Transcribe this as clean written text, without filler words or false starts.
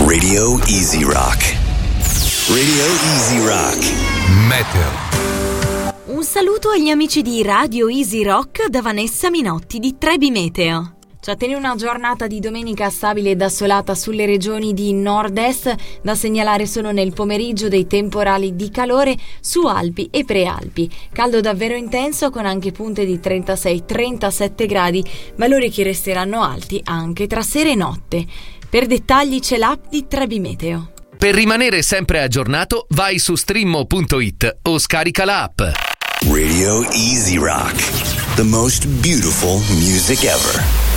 Radio Easy Rock. Radio Easy Rock. Meteo. Un saluto agli amici di Radio Easy Rock da Vanessa Minotti di Trebi Meteo. Ci attende una giornata di domenica stabile ed assolata sulle regioni di nord-est, da segnalare solo nel pomeriggio dei temporali di calore su Alpi e Prealpi. Caldo davvero intenso con anche punte di 36-37 gradi, valori che resteranno alti anche tra sera e notte. Per dettagli c'è l'app di Trebi Meteo. Per rimanere sempre aggiornato, vai su streammo.it o scarica l'app. Radio Easy Rock. The most beautiful music ever.